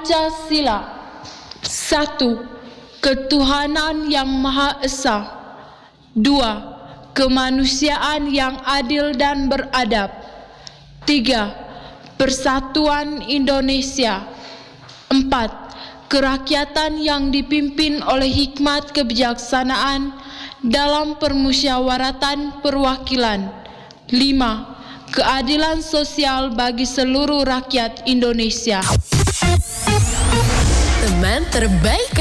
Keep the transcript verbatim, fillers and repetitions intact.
Pancasila. Satu, ketuhanan yang Maha Esa. Dua, kemanusiaan yang adil dan beradab. Tiga, persatuan Indonesia. Empat, kerakyatan yang dipimpin oleh hikmat kebijaksanaan dalam permusyawaratan perwakilan. Lima, keadilan sosial bagi seluruh rakyat Indonesia. Teman terbaik